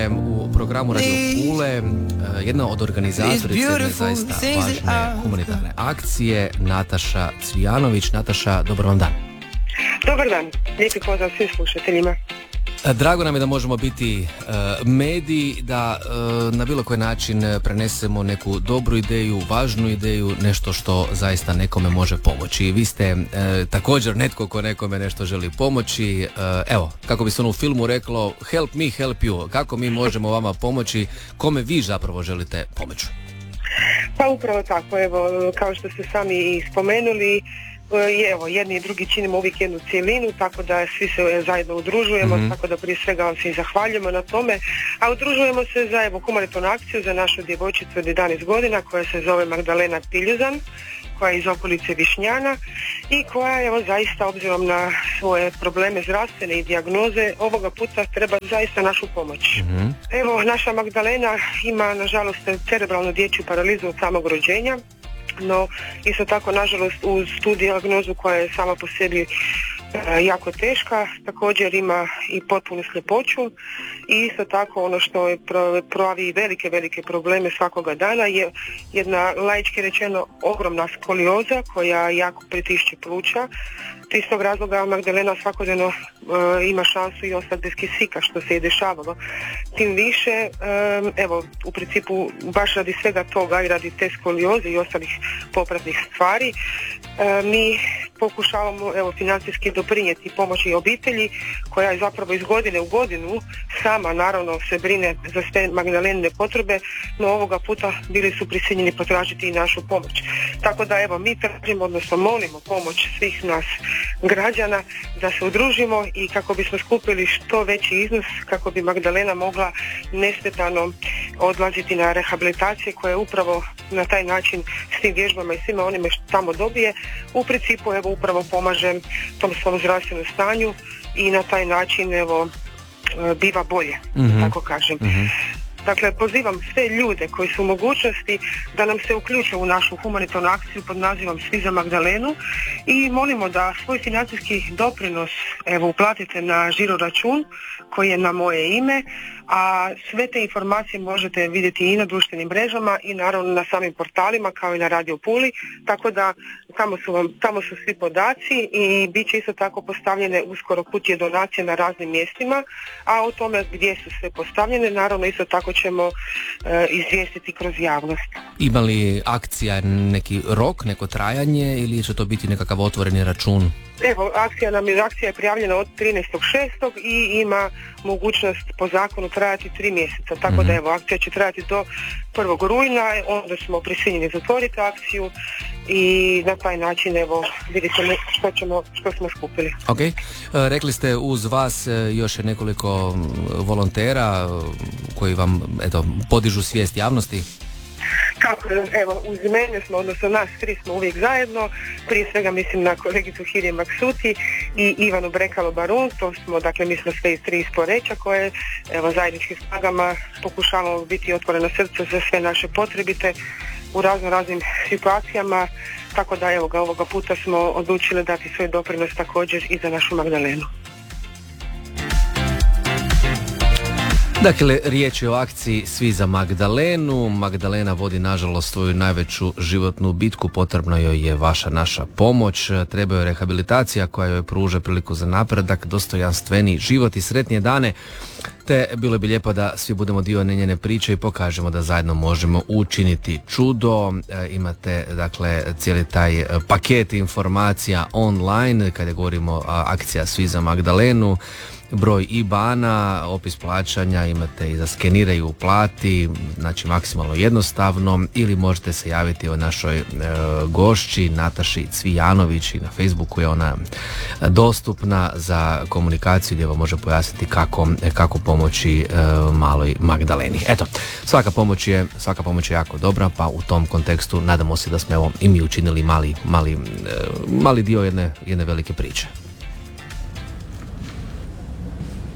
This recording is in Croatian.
je u programu Radio Pule jedna od organizatorica jedne zaista važne humanitarne akcije, Nataša Cvijanović. Nataša, dobar vam dan. Dobar dan, lijepi pozdrav svim slušateljima. Drago nam je da možemo biti mediji, da na bilo koji način prenesemo neku dobru ideju, važnu ideju, nešto što zaista nekome može pomoći. Vi ste također netko ko nekome nešto želi pomoći. Evo, kako bi se ono u filmu reklo, help me, help you. Kako mi možemo vama pomoći, kome vi zapravo želite pomoći? Pa upravo tako, evo, kao što ste sami i spomenuli, evo, jedni i drugi činimo uvijek jednu cijelinu, tako da svi se zajedno udružujemo, tako da prije svega vam se i zahvaljujemo na tome, a udružujemo se za humanitarnu akciju za našu djevojčicu od 11 godina koja se zove Magdalena Piljuzan, koja je iz okolice Višnjana i koja, evo, zaista obzirom na svoje probleme zdravstvene i dijagnoze ovoga puta treba zaista našu pomoć. Evo, naša Magdalena ima nažalost cerebralnu dječju paralizu od samog rođenja, no isto tako nažalost uz tu dijagnozu koja je sama po sebi jako teška, također ima i potpunu sljepoću i isto tako ono što je pravi velike probleme svakoga dana je jedna, laički rečeno, ogromna skolioza koja jako pritišće pluća. Iz tog razloga Magdalena svakodnevno ima šansu i ostati bez kisika, što se je dešavalo. Tim više, evo, u principu baš radi svega toga i radi te skolioze i ostalih popratnih stvari, mi pokušavamo, evo, financijski doprinijeti pomoći obitelji koja je zapravo iz godine u godinu sama naravno se brine za sve Magdalenine potrebe, no ovoga puta bili su prisiljeni potražiti i našu pomoć. Tako da, evo, mi tražimo, odnosno molimo pomoć svih nas građana da se udružimo i kako bismo skupili što veći iznos kako bi Magdalena mogla nesmetano odlaziti na rehabilitacije koje upravo na taj način s tim vježbama i svima onime što tamo dobije u principu, evo, upravo pomaže tom svom zdravstvenom stanju i na taj način, evo, biva bolje, tako kažem. Dakle, pozivam sve ljude koji su u mogućnosti da nam se uključe u našu humanitarnu akciju pod nazivom Svi za Magdalenu i molimo da svoj financijski doprinos, evo, uplatite na žiro račun koji je na moje ime, a sve te informacije možete vidjeti i na društvenim mrežama i naravno na samim portalima kao i na Radio Puli, tako da tamo su svi podaci i bit će isto tako postavljene uskoro kutije donacije na raznim mjestima, a o tome gdje su sve postavljene naravno isto tako ćemo izvijestiti kroz javnost. Ima li akcija neki rok, neko trajanje ili će to biti nekakav otvoreni račun? Evo, akcija je prijavljena od 13.6. i ima mogućnost po zakonu trajati 3 mjeseca, tako da, evo, akcija će trajati do 1. rujna, onda smo prisiljeni zatvoriti akciju i na taj način, evo, vidite što smo skupili. Ok, rekli ste uz vas još je nekoliko volontera koji vam, eto, podižu svijest javnosti. Kako, evo, uz mene smo, odnosno nas tri smo uvijek zajedno, prije svega mislim na kolegicu Hirje Maksuti i Ivanu Brekalo Barun, to smo, dakle, mi smo sve iz 3 iz Poreča koje, evo, zajedničkim snagama pokušavamo biti otvoreno srce za sve naše potrebite u raznim situacijama, tako da, evo, ovoga puta smo odlučili dati svoj doprinos također i za našu Magdalenu. Dakle, riječ je o akciji Svi za Magdalenu. Magdalena vodi, nažalost, svoju najveću životnu bitku, potrebna joj je vaša, naša pomoć, treba joj rehabilitacija koja joj pruža priliku za napredak, dostojanstveniji život i sretnije dane, te bilo bi lijepo da svi budemo dio njene priče i pokažemo da zajedno možemo učiniti čudo. Imate, dakle, cijeli taj paket informacija online kada govorimo o akcija Svi za Magdalenu, broj IBAN-a, opis plaćanja, imate i za skeniraj i uplati, znači maksimalno jednostavno, ili možete se javiti o našoj gošći Nataši Cvijanović i na Facebooku je ona dostupna za komunikaciju gdje vam može pojasniti kako pomoći maloj Magdaleni. Eto, svaka pomoć je jako dobra, pa u tom kontekstu nadamo se da smo, evo, i mi učinili mali dio jedne velike priče.